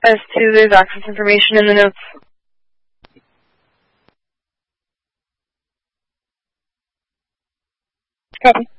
as to there's access information in the notes. Okay.